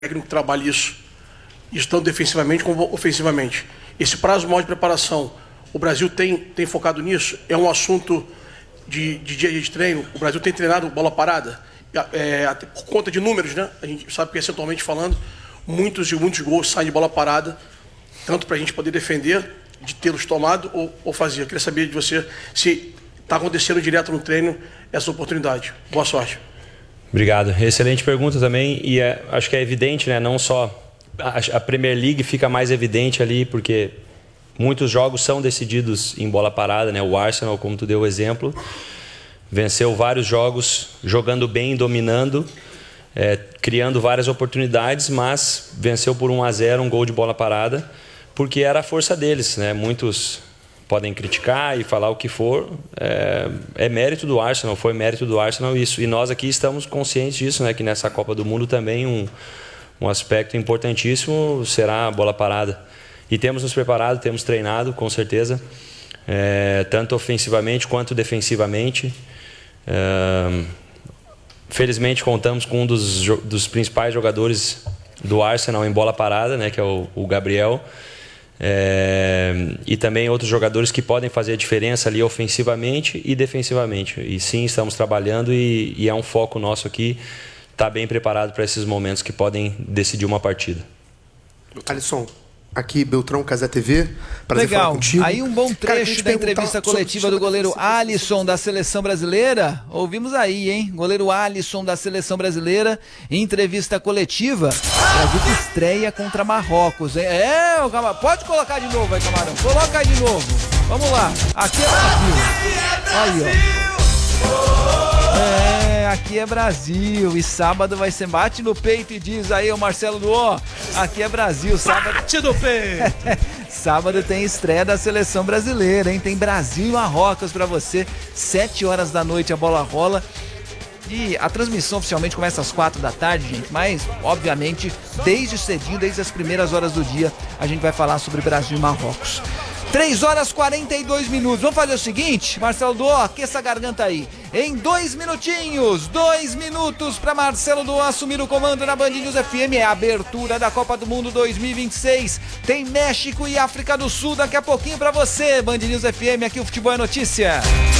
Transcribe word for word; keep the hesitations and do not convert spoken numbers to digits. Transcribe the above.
técnico trabalha isso, isso tanto defensivamente como ofensivamente. Esse prazo maior de preparação, o Brasil tem, tem focado nisso? É um assunto de, de dia a dia de treino? O Brasil tem treinado bola parada? É, até por conta de números, né? A gente sabe que, percentualmente falando, muitos e muitos gols saem de bola parada, tanto para a gente poder defender, de tê-los tomado ou, ou fazer. Eu queria saber de você se está acontecendo direto no treino essa oportunidade. Boa sorte. Obrigado. Excelente pergunta também, e é, acho que é evidente, né? Não só a, a Premier League fica mais evidente ali, porque muitos jogos são decididos em bola parada, né? O Arsenal, como tu deu o exemplo, venceu vários jogos jogando bem, dominando, é, criando várias oportunidades, mas venceu por um a zero, um gol de bola parada, porque era a força deles, né? Muitos podem criticar e falar o que for, é, é mérito do Arsenal, foi mérito do Arsenal isso. E nós aqui estamos conscientes disso, né? Que nessa Copa do Mundo também um, um aspecto importantíssimo será a bola parada. E temos nos preparado, temos treinado, com certeza, é, tanto ofensivamente quanto defensivamente. É, felizmente contamos com um dos, dos principais jogadores do Arsenal em bola parada, né? Que é o, o Gabriel. É, e também outros jogadores que podem fazer a diferença ali ofensivamente e defensivamente. E sim, estamos trabalhando e, e é um foco nosso aqui estar bem preparado para esses momentos que podem decidir uma partida. Alisson, aqui Beltrão, Casé T V, prazer Legal. falar contigo. Aí um bom trecho Cara, da entrevista coletiva sobre... do goleiro Alisson da Seleção Brasileira. Ouvimos aí, hein? Goleiro Alisson da Seleção Brasileira, em entrevista coletiva. Brasil que estreia contra Marrocos, hein? É, pode colocar de novo aí, Camarão. Coloca aí de novo. Vamos lá. Aqui é Brasil. Aí, ó. É, aqui é Brasil. E sábado vai ser bate no peito e diz aí, o Marcelo Duó. Aqui é Brasil. Sábado. Bate no peito. Sábado tem estreia da Seleção Brasileira, hein? Tem Brasil e Marrocos pra você. Sete horas da noite a bola rola. E a transmissão oficialmente começa às quatro da tarde, gente, mas, obviamente, desde cedinho, desde as primeiras horas do dia, a gente vai falar sobre Brasil e Marrocos. três horas e quarenta e dois minutos. Vamos fazer o seguinte, Marcelo Duó, aqueça a garganta aí. Em dois minutinhos, dois minutos para Marcelo Duó assumir o comando na Band News F M. É a abertura da Copa do Mundo dois mil e vinte e seis. Tem México e África do Sul daqui a pouquinho para você. Band News F M, aqui o Futebol é Notícia.